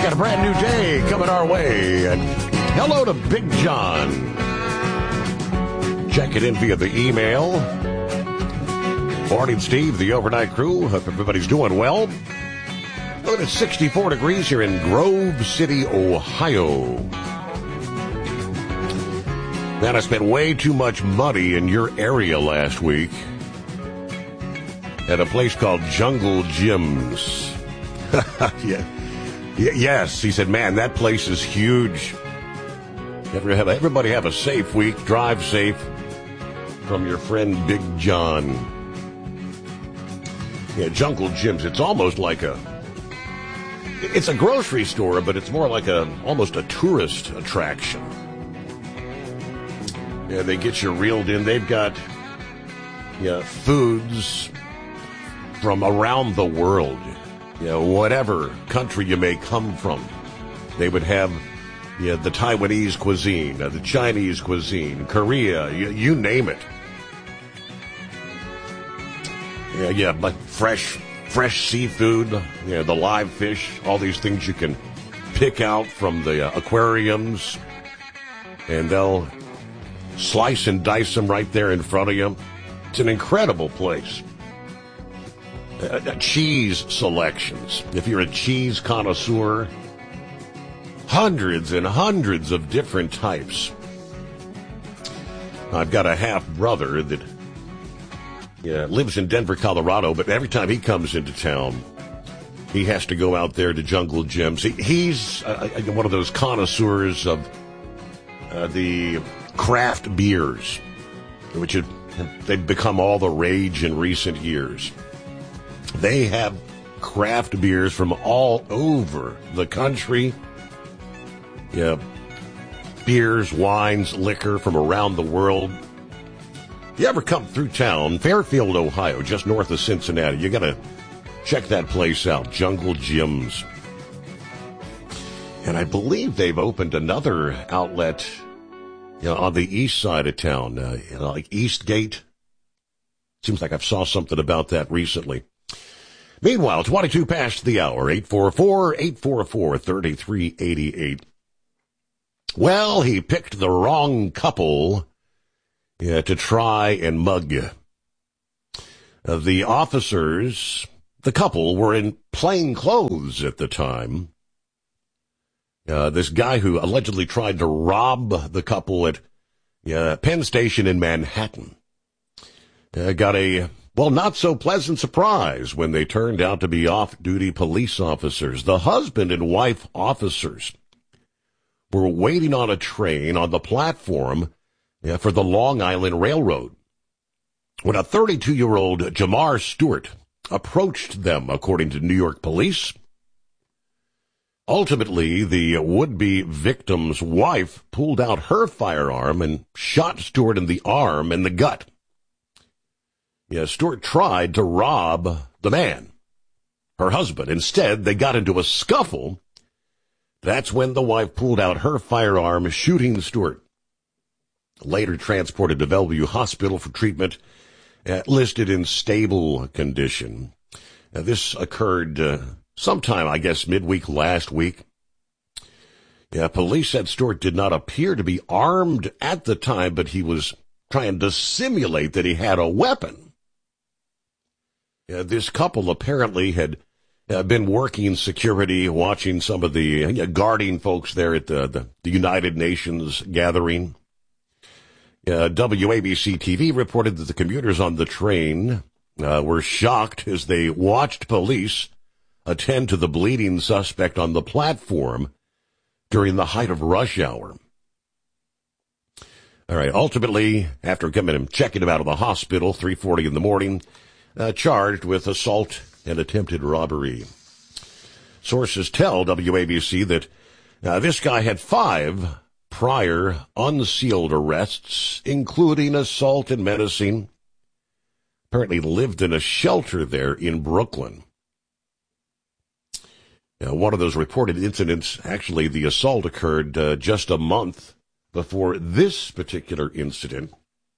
got a brand new day coming our way. And hello to Big John. Check it in via the email. Morning, Steve, the overnight crew. Hope everybody's doing well. Look at 64 degrees here in Grove City, Ohio. Man, I spent way too much money in your area last week at a place called Jungle Gyms. Yeah. Yes, he said, man, that place is huge. Everybody have a safe week. Drive safe. From your friend Big John. Yeah, Jungle Gyms. It's almost like it's a grocery store, but it's more like almost a tourist attraction. Yeah, they get you reeled in. They've got foods from around the world. Whatever country you may come from, they would have the Taiwanese cuisine, the Chinese cuisine, Korea, you name it. But fresh seafood, the live fish, all these things you can pick out from the aquariums, and they'll slice and dice them right there in front of you. It's an incredible place. Cheese selections. If you're a cheese connoisseur, hundreds and hundreds of different types. I've got a half-brother that lives in Denver, Colorado, but every time he comes into town, he has to go out there to Jungle Gyms. He's one of those connoisseurs of the craft beers, which they've become all the rage in recent years. They have craft beers from all over the country. Beers, wines, liquor from around the world. If you ever come through town, Fairfield, Ohio, just north of Cincinnati, you got to check that place out, Jungle Gyms. And I believe they've opened another outlet on the east side of town, like Eastgate. Seems like I've saw something about that recently. Meanwhile, 22 past the hour, 844-844-3388. Well, he picked the wrong couple to try and mug. The officers, the couple, were in plain clothes at the time. This guy who allegedly tried to rob the couple at Penn Station in Manhattan got a not so pleasant surprise when they turned out to be off-duty police officers. The husband and wife officers were waiting on a train on the platform for the Long Island Railroad when a 32-year-old Jamar Stewart approached them, according to New York police. Ultimately, the would-be victim's wife pulled out her firearm and shot Stewart in the arm and the gut. Stewart tried to rob the man, her husband. Instead, they got into a scuffle. That's when the wife pulled out her firearm, shooting Stewart. Later transported to Bellevue Hospital for treatment, listed in stable condition. This occurred sometime, I guess, midweek last week. Police said Stewart did not appear to be armed at the time, but he was trying to simulate that he had a weapon. This couple apparently had been working security, watching some of the guarding folks there at the United Nations gathering. WABC TV reported that the commuters on the train were shocked as they watched police attend to the bleeding suspect on the platform during the height of rush hour. All right, ultimately, after coming and checking him out of the hospital, 3:40 in the morning, charged with assault and attempted robbery. Sources tell WABC that this guy had 5 prior unsealed arrests, including assault and menacing. Apparently lived in a shelter there in Brooklyn. One of those reported incidents, actually the assault occurred just a month before this particular incident.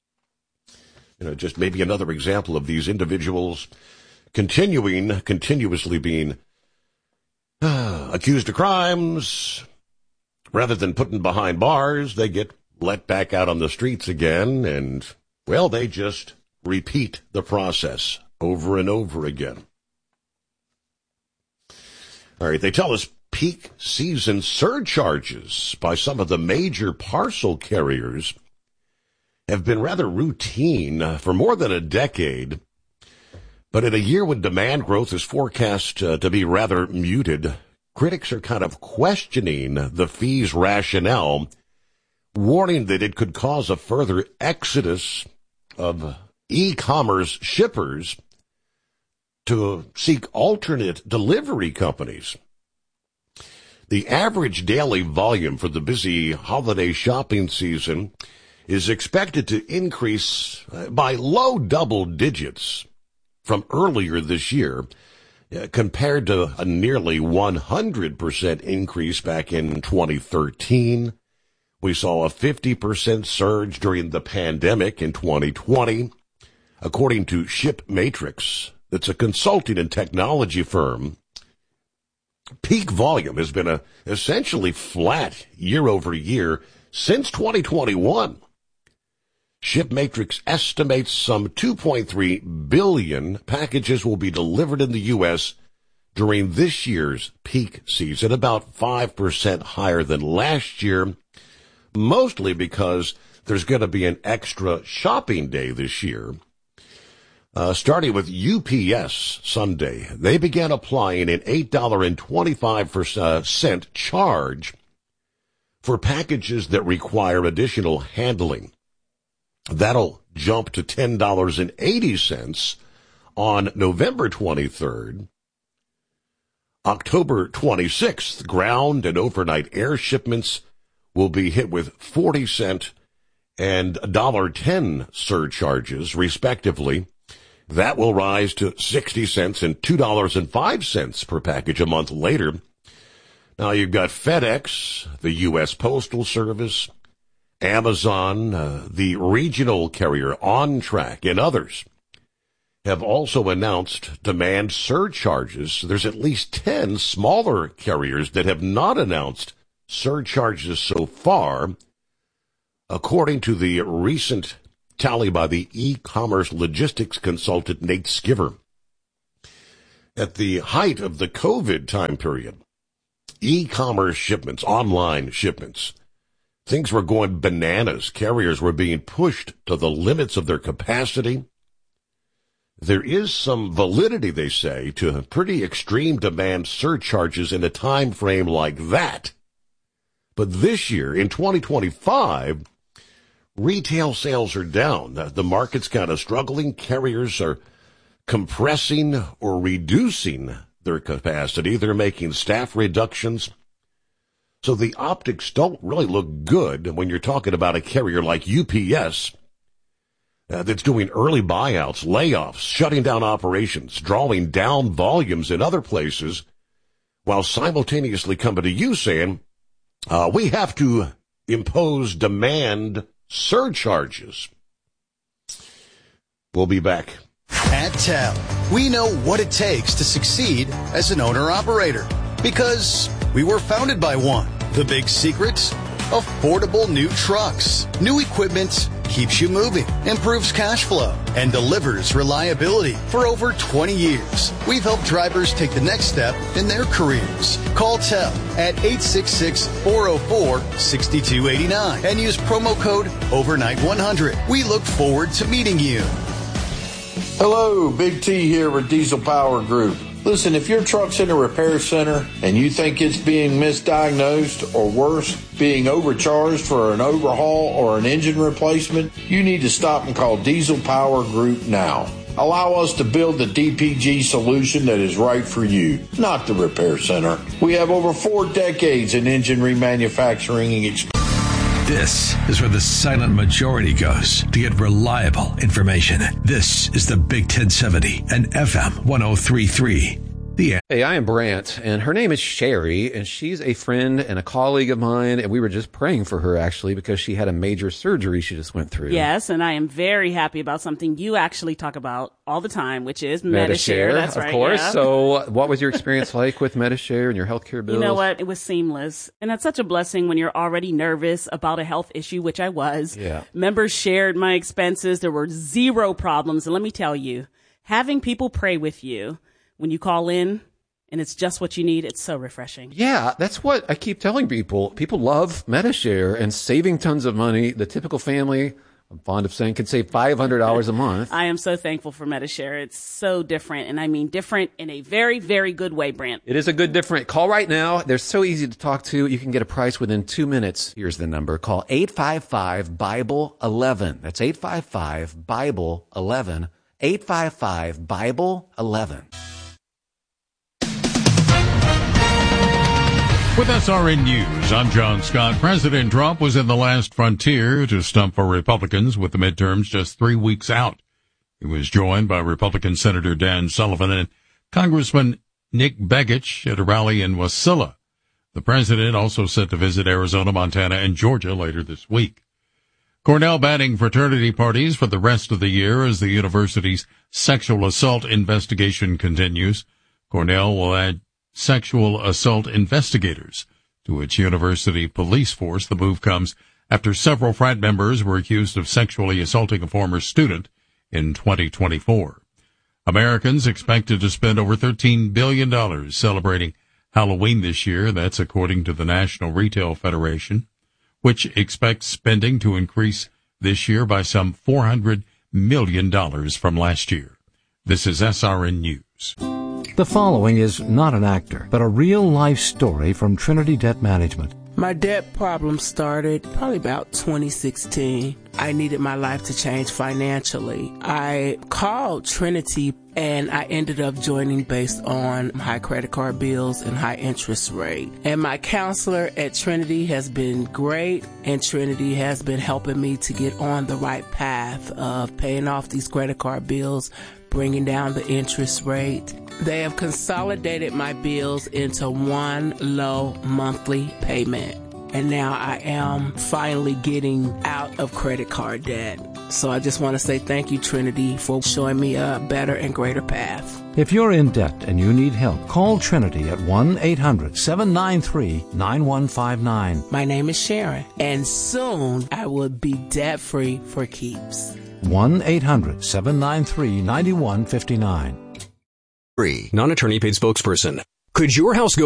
Just maybe another example of these individuals continuously being accused of crimes, rather than putting behind bars, they get let back out on the streets again, and, well, they just repeat the process over and over again. All right, they tell us peak season surcharges by some of the major parcel carriers have been rather routine for more than a decade. But in a year when demand growth is forecast to be rather muted, critics are kind of questioning the fee's rationale, warning that it could cause a further exodus of e-commerce shippers to seek alternate delivery companies. The average daily volume for the busy holiday shopping season is expected to increase by low double digits from earlier this year, compared to a nearly 100% increase back in 2013. We saw a 50% surge during the pandemic in 2020. According to ShipMatrix, that's a consulting and technology firm, peak volume has been essentially flat year over year since 2021. ShipMatrix estimates some 2.3 billion packages will be delivered in the U.S. during this year's peak season, about 5% higher than last year, mostly because there's going to be an extra shopping day this year. Starting with UPS Sunday, they began applying an $8.25 charge for packages that require additional handling. That'll jump to $10.80 on November 23rd. October 26th, ground and overnight air shipments will be hit with 40-cent and $1.10 surcharges, respectively. That will rise to 60 cents and $2.05 per package a month later. Now you've got FedEx, the U.S. Postal Service, Amazon, the regional carrier OnTrack, and others have also announced demand surcharges. There's at least 10 smaller carriers that have not announced surcharges so far, according to the recent tally by the e-commerce logistics consultant Nate Skiver. At the height of the COVID time period, e-commerce shipments, online shipments, things were going bananas. Carriers were being pushed to the limits of their capacity. There is some validity, they say, to pretty extreme demand surcharges in a time frame like that. But this year, in 2025, retail sales are down. The market's kind of struggling. Carriers are compressing or reducing their capacity. They're making staff reductions. So the optics don't really look good when you're talking about a carrier like UPS that's doing early buyouts, layoffs, shutting down operations, drawing down volumes in other places, while simultaneously coming to you saying, we have to impose demand surcharges. We'll be back. At TEL, we know what it takes to succeed as an owner-operator because we were founded by one. The big secrets? Affordable new trucks. New equipment keeps you moving, improves cash flow, and delivers reliability for over 20 years. We've helped drivers take the next step in their careers. Call TEL at 866-404-6289 and use promo code OVERNIGHT100. We look forward to meeting you. Hello, Big T here with Diesel Power Group. Listen, if your truck's in a repair center and you think it's being misdiagnosed or worse, being overcharged for an overhaul or an engine replacement, you need to stop and call Diesel Power Group now. Allow us to build the DPG solution that is right for you, not the repair center. We have over 4 decades in engine remanufacturing experience. This is where the silent majority goes to get reliable information. This is the Big 1070 and FM 1033. Hey, I am Brant, and her name is Sherry, and she's a friend and a colleague of mine, and we were just praying for her, actually, because she had a major surgery she just went through. Yes, and I am very happy about something you actually talk about all the time, which is Medi-Share. That's right, of course. Yeah. So what was your experience like with Medi-Share and your healthcare bills? You know what? It was seamless. And that's such a blessing when you're already nervous about a health issue, which I was. Yeah. Members shared my expenses. There were zero problems. And let me tell you, having people pray with you when you call in, and it's just what you need, it's so refreshing. Yeah, that's what I keep telling people. People love Medi-Share and saving tons of money. The typical family, I'm fond of saying, can save $500 a month. I am so thankful for Medi-Share. It's so different, and I mean different in a very, very good way, Brant. It is a good different. Call right now. They're so easy to talk to. You can get a price within 2 minutes. Here's the number. Call 855-BIBLE-11. That's 855-BIBLE-11. 855-BIBLE-11. With SRN News, I'm John Scott. President Trump was in the last frontier to stump for Republicans with the midterms just 3 weeks out. He was joined by Republican Senator Dan Sullivan and Congressman Nick Begich at a rally in Wasilla. The president also set to visit Arizona, Montana, and Georgia later this week. Cornell banning fraternity parties for the rest of the year as the university's sexual assault investigation continues. Cornell will add sexual assault investigators to its university police force. The move comes after several frat members were accused of sexually assaulting a former student in 2024. Americans expected to spend over $13 billion celebrating Halloween this year. That's according to the National Retail Federation, which expects spending to increase this year by some $400 million from last year. This is SRN News. The following is not an actor, but a real-life story from Trinity Debt Management. My debt problem started probably about 2016. I needed my life to change financially. I called Trinity and I ended up joining based on high credit card bills and high interest rate. And my counselor at Trinity has been great, and Trinity has been helping me to get on the right path of paying off these credit card bills, bringing down the interest rate. They have consolidated my bills into one low monthly payment. And now I am finally getting out of credit card debt. So I just want to say thank you, Trinity, for showing me a better and greater path. If you're in debt and you need help, call Trinity at 1-800-793-9159. My name is Sharon, and soon I will be debt-free for keeps. 1-800-793-9159. Non-attorney paid spokesperson. Could your house go